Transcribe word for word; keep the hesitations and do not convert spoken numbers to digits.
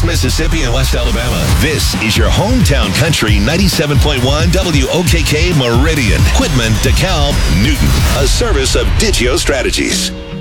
East Mississippi and West Alabama. This is your hometown country ninety-seven point one W O K K Meridian. Quitman, DeKalb, Newton. A service of Digio Strategies.